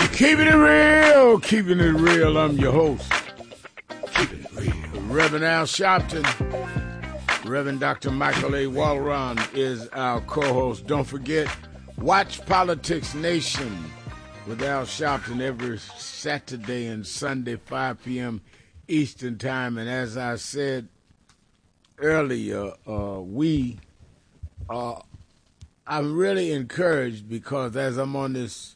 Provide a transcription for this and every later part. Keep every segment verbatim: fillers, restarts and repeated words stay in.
Keeping it real, keeping it real. I'm your host, keeping it real, Reverend Al Sharpton. Reverend Doctor Michael A. Walron is our co-host. Don't forget, watch Politics Nation with Al Sharpton every Saturday and Sunday, five p.m. Eastern Time. And as I said earlier, uh, we, uh, I'm really encouraged because as I'm on this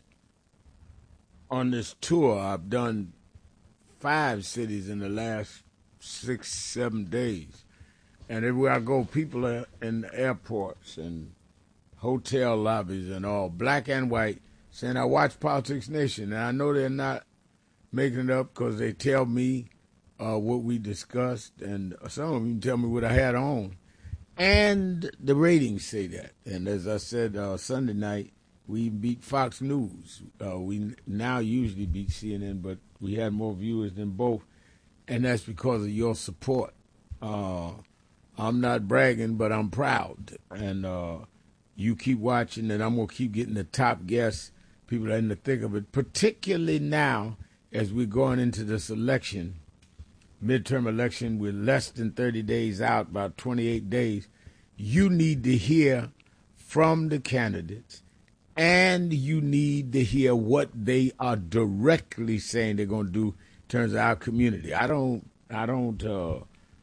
on this tour, I've done five cities in the last six, seven days. And everywhere I go, people are in the airports and hotel lobbies and all, black and white, saying, I watch Politics Nation. And I know they're not making it up because they tell me uh, what we discussed, and some of them even tell me what I had on. And the ratings say that. And as I said uh, Sunday night, we beat Fox News. Uh, we now usually beat C N N, but we had more viewers than both, and that's because of your support. Uh, I'm not bragging, but I'm proud. And uh, you keep watching, and I'm going to keep getting the top guests, people that are in the thick of it, particularly now as we're going into this election, midterm election. We're less than thirty days out, about twenty-eight days. You need to hear from the candidates, and you need to hear what they are directly saying they're going to do in terms of our community. I don't, I don't, uh,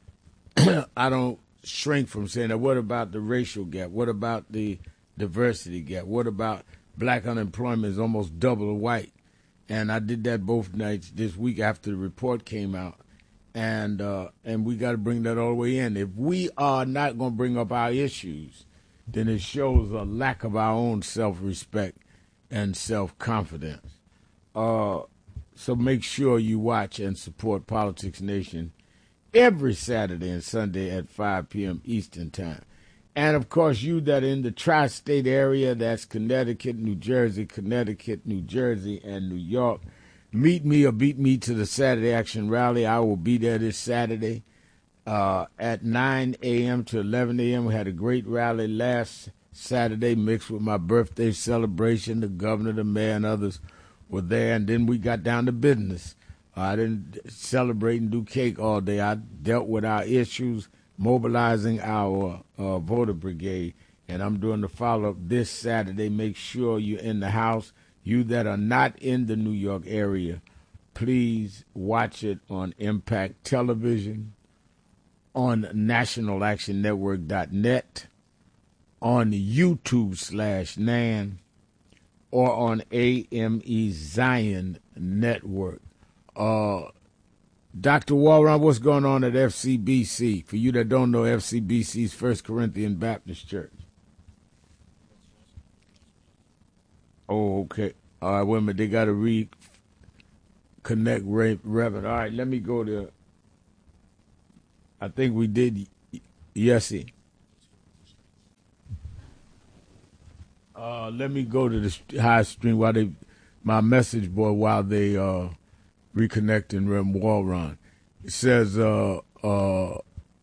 I don't shrink from saying that. What about the racial gap? What about the diversity gap? What about black unemployment is almost double white? And I did that both nights this week after the report came out. And uh, and we got to bring that all the way in. If we are not going to bring up our issues, then it shows a lack of our own self-respect and self-confidence. Uh, so make sure you watch and support Politics Nation every Saturday and Sunday at five p.m. Eastern Time. And, of course, you that are in the tri-state area, that's Connecticut, New Jersey, Connecticut, New Jersey, and New York, meet me or beat me to the Saturday Action Rally. I will be there this Saturday. Uh, at nine a.m. to eleven a.m. We had a great rally last Saturday mixed with my birthday celebration. The governor, the mayor, and others were there. And then we got down to business. Uh, I didn't celebrate and do cake all day. I dealt with our issues, mobilizing our uh, voter brigade. And I'm doing the follow-up this Saturday. Make sure you're in the house. You that are not in the New York area, please watch it on Impact Television, on national action network dot net, on YouTube slash Nan, or on A M E Zion Network. Uh, Doctor Walron, what's going on at F C B C? For you that don't know, F C B C is First Corinthian Baptist Church. Oh, okay. All right, wait a minute. They got to reconnect Reverend. All right, let me go to... I think we did, Yessie. Uh, let me go to the high stream while they, my message board while they uh, reconnecting Rem Walron. It says, uh, uh,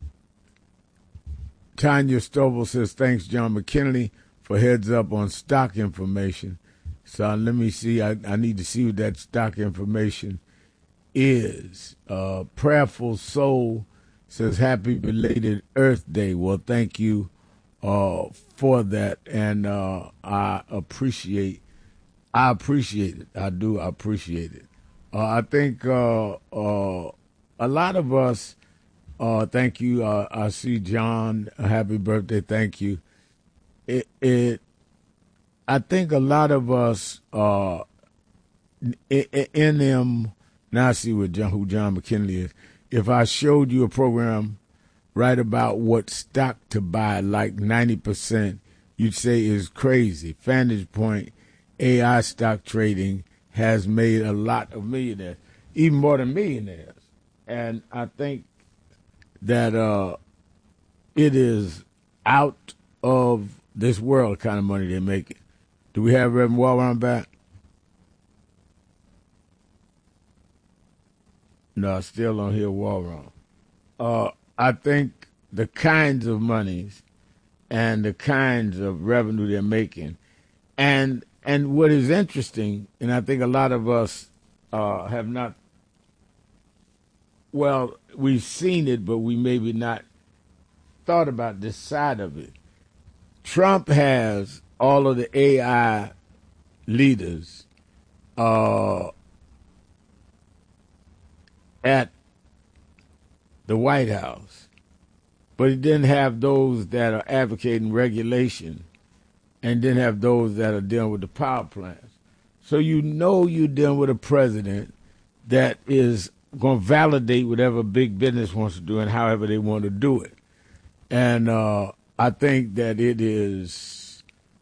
Tanya Stovall says, thanks, John McKinley, for heads up on stock information. So let me see. I, I need to see what that stock information is. Uh, Prayerful Soul says, happy belated Earth Day. Well, thank you uh, for that, and uh, I appreciate I appreciate it. I do appreciate it. Uh, I think uh, uh, a lot of us, uh, thank you. Uh, I see John, happy birthday, thank you. It, it I think a lot of us, uh, in them, now I see what John, who John McKinley is. If I showed you a program right about what stock to buy, like ninety percent, you'd say is crazy. Vantage Point A I stock trading has made a lot of millionaires, even more than millionaires. And I think that uh, it is out of this world kind of money they're making. Do we have Reverend Walron back? No, I still don't hear Walron. Uh, I think the kinds of monies and the kinds of revenue they're making, and and what is interesting, and I think a lot of us uh, have not, well, we've seen it, but we maybe not thought about this side of it. Trump has all of the A I leaders uh, at the White House, but he didn't have those that are advocating regulation, and didn't have those that are dealing with the power plants. So you know you're dealing with a president that is going to validate whatever big business wants to do and however they want to do it. And uh, I think that it is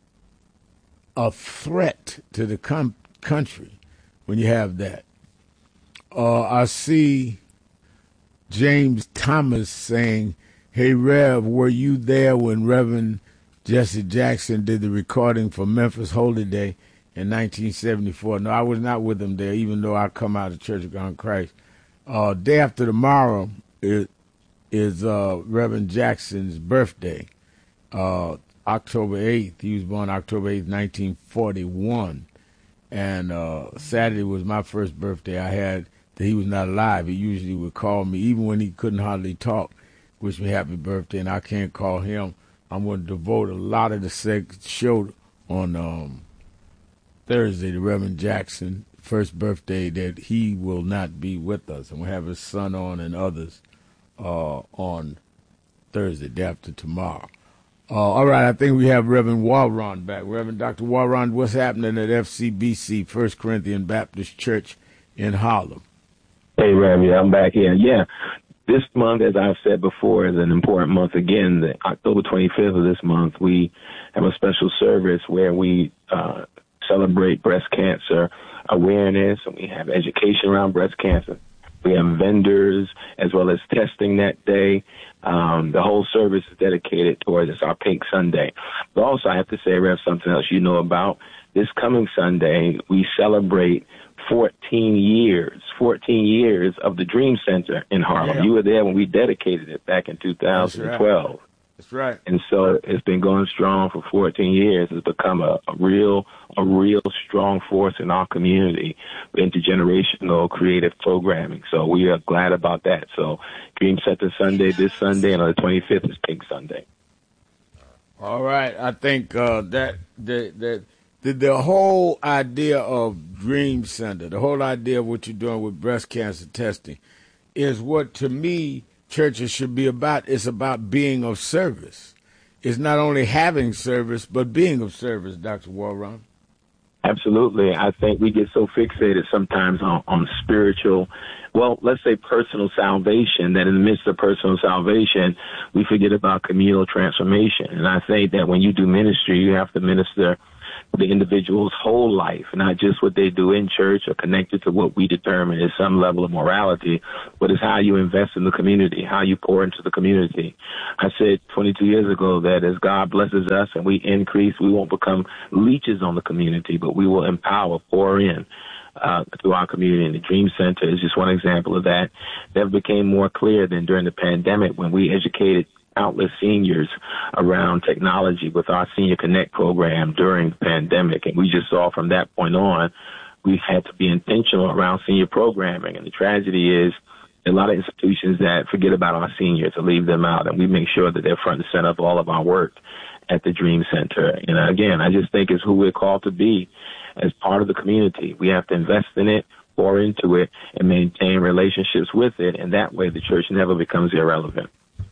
a threat to the com- country when you have that. Uh, I see James Thomas saying, "Hey, Rev, were you there when Reverend Jesse Jackson did the recording for Memphis Holy Day in nineteen seventy-four. No, I was not with him there, even though I come out of Church of God in Christ. Uh, day after tomorrow is, is uh, Reverend Jackson's birthday, uh, October eighth. He was born October eighth, nineteen forty-one. And uh, Saturday was my first birthday. I had that he was not alive. He usually would call me, even when he couldn't hardly talk, wish me happy birthday, and I can't call him. I'm going to devote a lot of the seg- show on um, Thursday to Reverend Jackson, first birthday that he will not be with us. And we'll have his son on and others uh, on Thursday, day after tomorrow. Uh, all right, I think we have Reverend Walron back. Reverend Doctor Walron, what's happening at F C B C, First Corinthian Baptist Church in Harlem? Hey, Rev, yeah, I'm back here. Yeah. This month, as I've said before, is an important month. Again, the October twenty-fifth of this month, we have a special service where we uh, celebrate breast cancer awareness, and we have education around breast cancer. We have vendors as well as testing that day. Um, the whole service is dedicated towards it's our Pink Sunday. But also, I have to say, Rev, something else you know about. This coming Sunday, we celebrate fourteen years, fourteen years of the Dream Center in Harlem. Yeah. You were there when we dedicated it back in two thousand twelve. That's right. And so it's been going strong for fourteen years. It's become a, a real, a real strong force in our community, intergenerational creative programming. So we are glad about that. So Dream Center Sunday this Sunday, and on the twenty-fifth is Pink Sunday. All right. I think uh, that that that. The, the whole idea of Dream Center, the whole idea of what you're doing with breast cancer testing is what, to me, churches should be about. It's about being of service. It's not only having service, but being of service, Doctor Walron. Absolutely. I think we get so fixated sometimes on, on spiritual, well, let's say personal salvation, that in the midst of personal salvation, we forget about communal transformation. And I think that when you do ministry, you have to minister the individual's whole life, not just what they do in church or connected to what we determine is some level of morality, but it's how you invest in the community, how you pour into the community. I said twenty-two years ago that as God blesses us and we increase, we won't become leeches on the community, but we will empower, pour in uh, to our community. And the Dream Center is just one example of that. That became more clear than during the pandemic when we educated countless seniors around technology with our Senior Connect program during the pandemic. And we just saw from that point on, we had to be intentional around senior programming. And the tragedy is a lot of institutions that forget about our seniors to leave them out. And we make sure that they're front and center of all of our work at the Dream Center. And again, I just think it's who we're called to be as part of the community. We have to invest in it, pour into it, and maintain relationships with it. And that way the church never becomes irrelevant.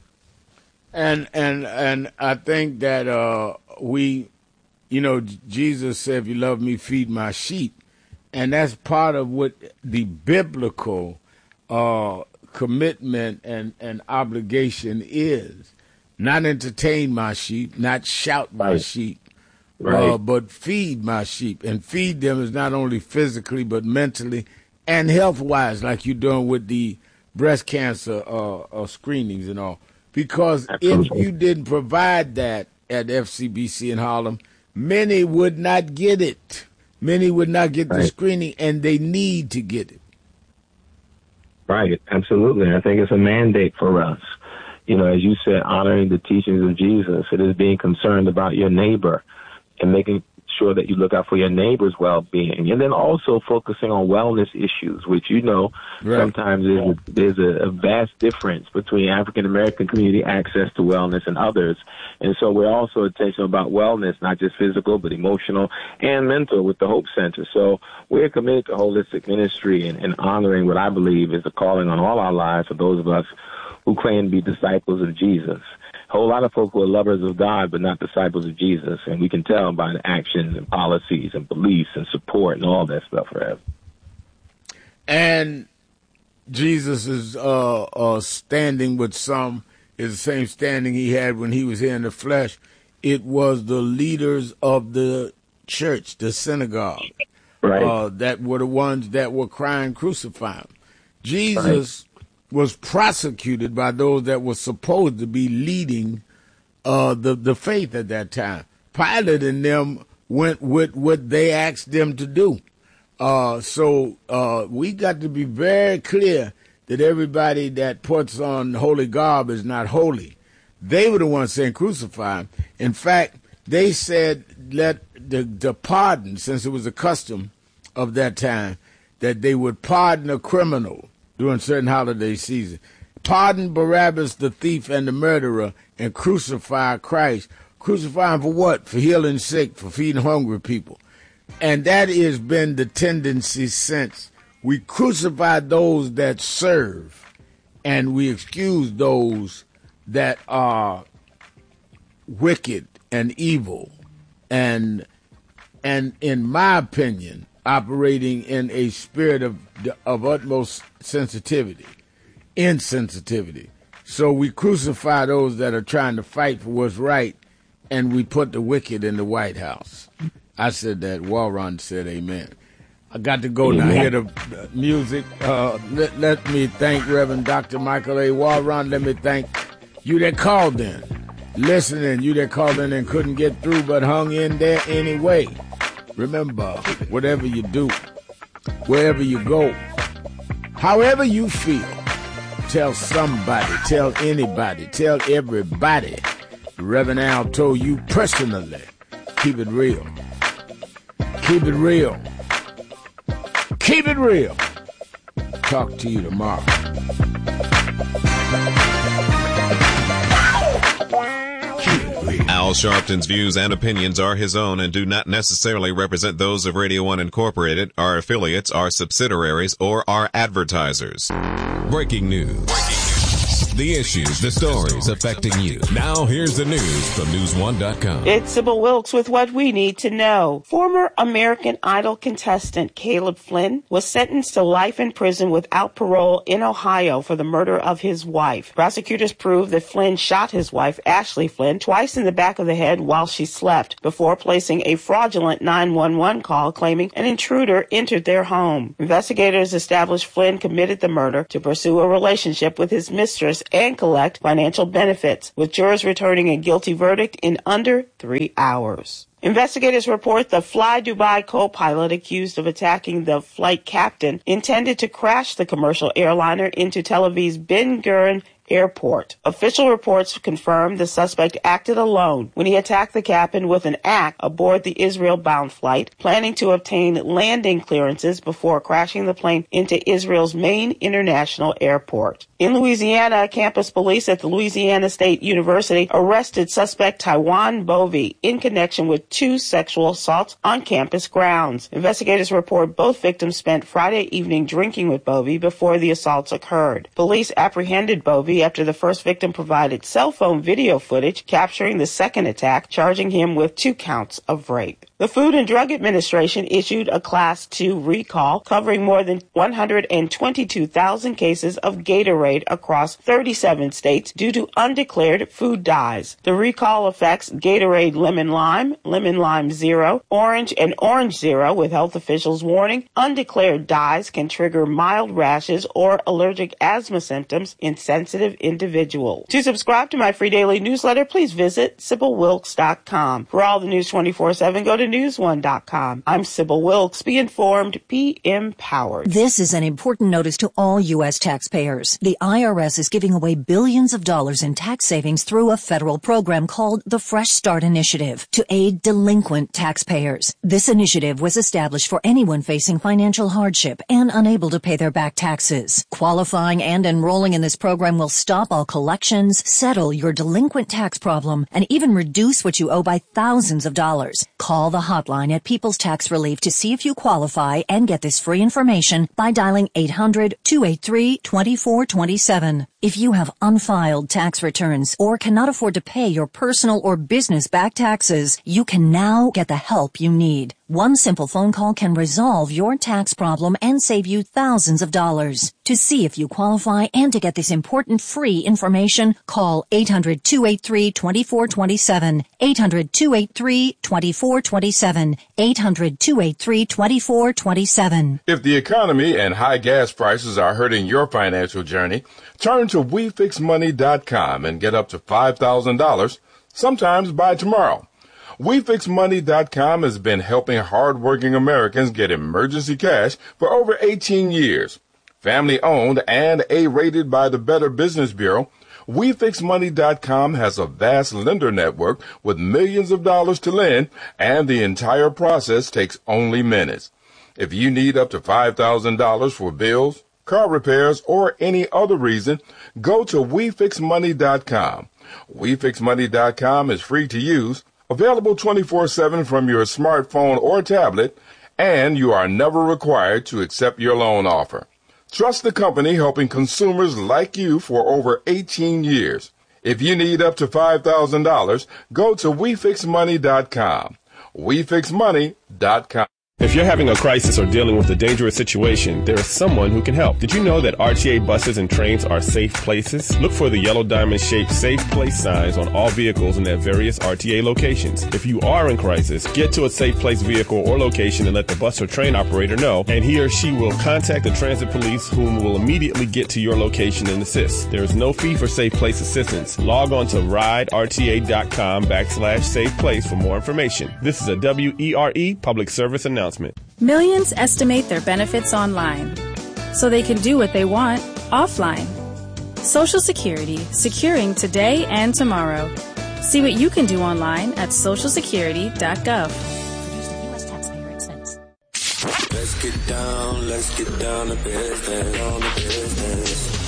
And and and I think that uh, we, you know, Jesus said, "If you love me, feed my sheep," and that's part of what the biblical uh, commitment and, and obligation is. Not entertain my sheep, not shout my right. sheep, right. Uh, but feed my sheep. And feed them is not only physically but mentally and health-wise, like you're doing with the breast cancer uh, uh, screenings and all. Because Absolutely. if you didn't provide that at F C B C in Harlem, many would not get it. Many would not get right. the screening, and they need to get it. Right, absolutely. I think it's a mandate for us. You know, as you said, honoring the teachings of Jesus. It is being concerned about your neighbor and making sure that you look out for your neighbor's well-being. And then also focusing on wellness issues, which, you know, right. sometimes there's, a, there's a, a vast difference between African-American community access to wellness and others. And so we're also intentional about wellness, not just physical, but emotional and mental with the Hope Center. So we're committed to holistic ministry and, and honoring what I believe is a calling on all our lives for those of us who claim to be disciples of Jesus. A whole lot of folk who are lovers of God, but not disciples of Jesus. And we can tell by the actions and policies and beliefs and support and all that stuff, Rev. And Jesus is uh, uh, standing with some is the same standing he had when he was here in the flesh. It was the leaders of the church, the synagogue, right. uh, that were the ones that were crying, crucify him. Jesus right. was prosecuted by those that were supposed to be leading uh, the, the faith at that time. Pilate and them went with what they asked them to do. Uh, so uh, we got to be very clear that everybody that puts on holy garb is not holy. They were the ones saying crucify him. In fact, they said let the, the pardon, since it was a custom of that time, that they would pardon a criminal during certain holiday season. Pardon Barabbas the thief and the murderer and crucify Christ. Crucify him for what? For healing sick, for feeding hungry people. And that has been the tendency since. We crucify those that serve, and we excuse those that are wicked and evil, and and in my opinion, operating in a spirit of of utmost sensitivity, insensitivity. So we crucify those that are trying to fight for what's right, and we put the wicked in the White House. I said that. Walron said amen. I got to go now. Hear the music. Uh, let, let me thank Reverend Doctor Michael A. Walron. Let me thank you that called in, listening, you that called in and couldn't get through but hung in there anyway. Remember, whatever you do, wherever you go, however you feel, tell somebody, tell anybody, tell everybody. Reverend Al told you personally, keep it real. Keep it real. Keep it real. Talk to you tomorrow. Al Sharpton's views and opinions are his own and do not necessarily represent those of Radio One Incorporated, our affiliates, our subsidiaries, or our advertisers. Breaking news. Breaking news. The issues, the stories affecting you. Now here's the news from news one dot com. It's Sybil Wilkes with what we need to know. Former American Idol contestant Caleb Flynn was sentenced to life in prison without parole in Ohio for the murder of his wife. Prosecutors proved that Flynn shot his wife, Ashley Flynn, twice in the back of the head while she slept before placing a fraudulent nine one one call claiming an intruder entered their home. Investigators established Flynn committed the murder to pursue a relationship with his mistress and collect financial benefits, with jurors returning a guilty verdict in under three hours. Investigators report the Fly Dubai co-pilot accused of attacking the flight captain intended to crash the commercial airliner into Tel Aviv's Ben Gurion Airport. Official reports confirm the suspect acted alone when he attacked the captain with an axe aboard the Israel-bound flight, planning to obtain landing clearances before crashing the plane into Israel's main international airport. In Louisiana, campus police at the Louisiana State University arrested suspect Taiwan Bovey in connection with two sexual assaults on campus grounds. Investigators report both victims spent Friday evening drinking with Bovey before the assaults occurred. Police apprehended Bovey after the first victim provided cell phone video footage capturing the second attack, charging him with two counts of rape. The Food and Drug Administration issued a Class two recall covering more than one hundred twenty-two thousand cases of Gatorade across thirty-seven states due to undeclared food dyes. The recall affects Gatorade Lemon Lime, Lemon Lime Zero, Orange, and Orange Zero, with health officials warning undeclared dyes can trigger mild rashes or allergic asthma symptoms in sensitive individuals. To subscribe to my free daily newsletter, please visit Sybil Wilkes dot com. For all the news twenty-four seven, go to news one dot com. I'm Sybil Wilkes. Be informed, be empowered. This is an important notice to all U S taxpayers. The I R S is giving away billions of dollars in tax savings through a federal program called the Fresh Start Initiative to aid delinquent taxpayers. This initiative was established for anyone facing financial hardship and unable to pay their back taxes. Qualifying and enrolling in this program will stop all collections, settle your delinquent tax problem, and even reduce what you owe by thousands of dollars. Call the hotline at People's Tax Relief to see if you qualify and get this free information by dialing eight hundred, two eight three, two four two seven. If you have unfiled tax returns or cannot afford to pay your personal or business back taxes, you can now get the help you need. One simple phone call can resolve your tax problem and save you thousands of dollars. To see if you qualify and to get this important free information, call eight hundred, two eight three, two four two seven, eight hundred, two eight three, two four two seven, eight hundred, two eight three, two four two seven. If the economy and high gas prices are hurting your financial journey, turn to we fix money dot com and get up to five thousand dollars, sometimes by tomorrow. we fix money dot com has been helping hardworking Americans get emergency cash for over eighteen years. Family owned and A-rated by the Better Business Bureau, we fix money dot com has a vast lender network with millions of dollars to lend, and the entire process takes only minutes. If you need up to five thousand dollars for bills, car repairs, or any other reason, go to we fix money dot com. we fix money dot com is free to use, available twenty-four seven from your smartphone or tablet, and you are never required to accept your loan offer. Trust the company helping consumers like you for over eighteen years. If you need up to five thousand dollars, go to we fix money dot com. we fix money dot com. If you're having a crisis or dealing with a dangerous situation, there is someone who can help. Did you know that R T A buses and trains are safe places? Look for the yellow diamond-shaped safe place signs on all vehicles in their various R T A locations. If you are in crisis, get to a safe place vehicle or location and let the bus or train operator know, and he or she will contact the transit police, whom will immediately get to your location and assist. There is no fee for safe place assistance. Log on to riderta.com backslash safe place for more information. This is a W E R E public service announcement. Millions estimate their benefits online, so they can do what they want offline. Social Security, securing today and tomorrow. See what you can do online at social security dot gov. Produced at U S taxpayer expense. Let's get down, let's get down to business, on to business.